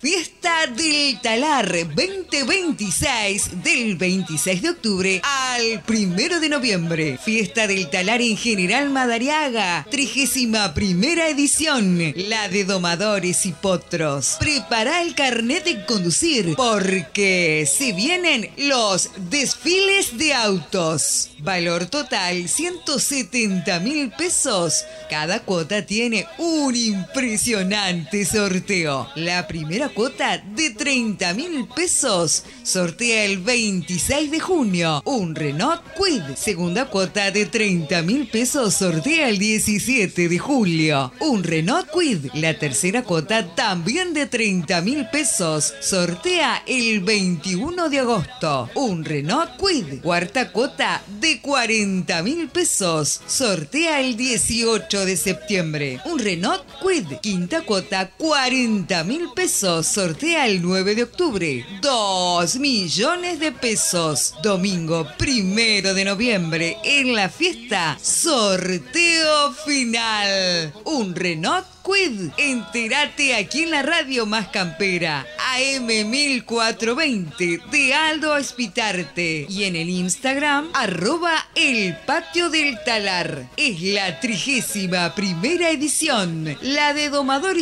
Fiesta del Talar 2026, del 26 de octubre al 1 de noviembre. Fiesta del Talar en General Madariaga, 31ª edición, la de domadores y potros. Prepara el carnet de conducir porque se vienen los desfiles de autos. Valor total 170.000 pesos. Cada cuota tiene un impresionante sorteo. La primera cuota de 30.000 pesos sortea el 26 de junio un Renault Kwid. Segunda cuota de 30.000 pesos sortea el 17 de julio un Renault Kwid. La tercera cuota también de 30.000 pesos sortea el 21 de agosto un Renault Kwid. Cuarta cuota de 40.000 pesos sortea el 18 de septiembre un Renault Kwid. Quinta cuota 40.000 pesos sortea el 9 de octubre 2 millones de pesos. Domingo 1 de noviembre en la fiesta, sorteo final un Renault Kwid. Entérate aquí en la radio más campera, AM 1420 de Aldo Espitarte, y en el Instagram @el Patio del Talar. Es la 31ª edición, la de domadores